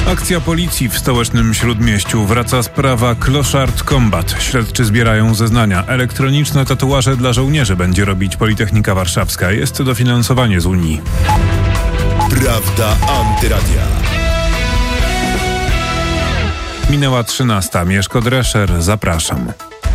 Akcja policji w stołecznym Śródmieściu. Wraca sprawa Kloszard Combat. Śledczy zbierają zeznania. Elektroniczne tatuaże dla żołnierzy będzie robić Politechnika Warszawska. Jest dofinansowanie z Unii. Prawda Antyradia. Minęła 13. Mieszko Drescher. Zapraszam.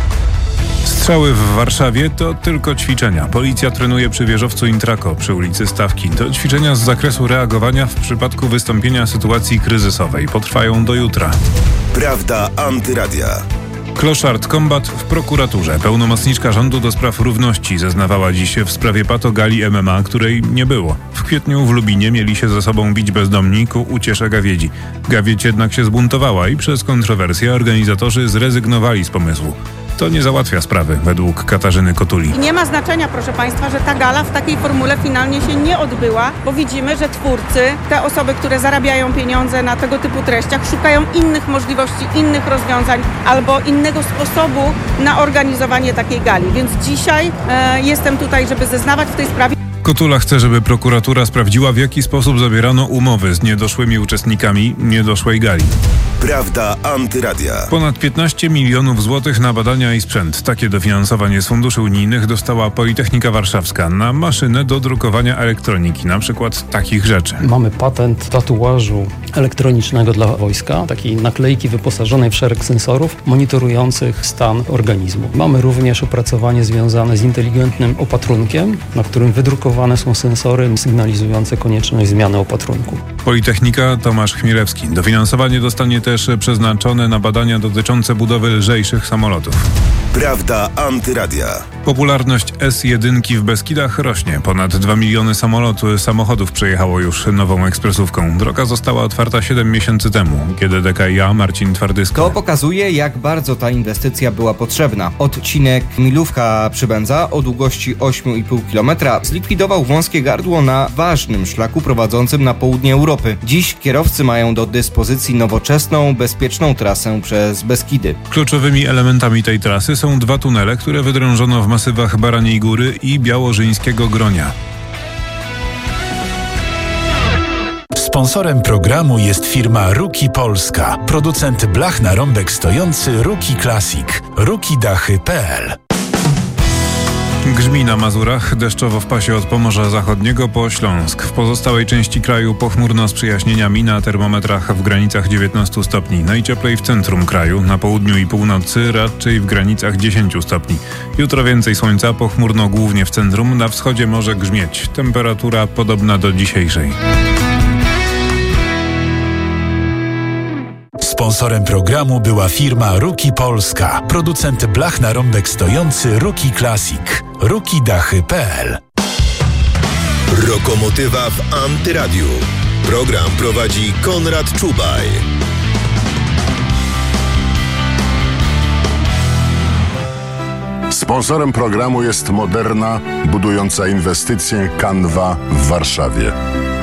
Strzały w Warszawie to tylko ćwiczenia. Policja trenuje przy wieżowcu Intrako przy ulicy Stawki. To ćwiczenia z zakresu reagowania w przypadku wystąpienia sytuacji kryzysowej. Potrwają do jutra. Prawda Antyradia. Kloszard Combat w prokuraturze. Pełnomocniczka rządu do spraw równości zeznawała dziś w sprawie patogali MMA, której nie było. W kwietniu w Lubinie mieli się ze sobą bić bezdomni ku uciesze Gawiedzi. Gawiedź jednak się zbuntowała i przez kontrowersje organizatorzy zrezygnowali z pomysłu. To nie załatwia sprawy, według Katarzyny Kotuli. Nie ma znaczenia, proszę Państwa, że ta gala w takiej formule finalnie się nie odbyła, bo widzimy, że twórcy, te osoby, które zarabiają pieniądze na tego typu treściach, szukają innych możliwości, innych rozwiązań albo innego sposobu na organizowanie takiej gali. Więc dzisiaj jestem tutaj, żeby zeznawać w tej sprawie. Kotula chce, żeby prokuratura sprawdziła, w jaki sposób zawierano umowy z niedoszłymi uczestnikami niedoszłej gali. Prawda Antyradia. Ponad 15 milionów złotych na badania i sprzęt. Takie dofinansowanie z funduszy unijnych dostała Politechnika Warszawska na maszynę do drukowania elektroniki, na przykład takich rzeczy. Mamy patent tatuażu elektronicznego dla wojska, takiej naklejki wyposażonej w szereg sensorów monitorujących stan organizmu. Mamy również opracowanie związane z inteligentnym opatrunkiem, na którym wydrukowane są sensory sygnalizujące konieczność zmiany opatrunku. Politechnika Tomasz Chmielewski. Dofinansowanie dostanie też przeznaczone na badania dotyczące budowy lżejszych samolotów. Prawda Antyradia. Popularność S1 w Beskidach rośnie. Ponad 2 miliony samochodów przejechało już nową ekspresówką. Droga została otwarta 7 miesięcy temu, kiedy DKiA Marcin Twardysko. To pokazuje, jak bardzo ta inwestycja była potrzebna. Odcinek Milówka-Przybędza o długości 8,5 km zlikwidował wąskie gardło na ważnym szlaku prowadzącym na południe Europy. Dziś kierowcy mają do dyspozycji nowoczesną, bezpieczną trasę przez Beskidy. Kluczowymi elementami tej trasy są 2 tunele, które wydrążono w masywach Baraniej Góry i Białożyńskiego Gronia. Sponsorem programu jest firma Ruki Polska, producent blach na rąbek stojący Ruki Classic, rukidachy.pl. Grzmi na Mazurach, deszczowo w pasie od Pomorza Zachodniego po Śląsk. W pozostałej części kraju pochmurno z przyjaśnieniami, na termometrach w granicach 19 stopni. Najcieplej w centrum kraju, na południu i północy raczej w granicach 10 stopni. Jutro więcej słońca, pochmurno głównie w centrum, na wschodzie może grzmieć. Temperatura podobna do dzisiejszej. Sponsorem programu była firma Ruki Polska, producent blach na rąbek stojący Ruki Classic, rukidachy.pl. Rokomotywa w Antyradiu. Program prowadzi Konrad Czubaj. Sponsorem programu jest Moderna, budująca inwestycję Canva w Warszawie.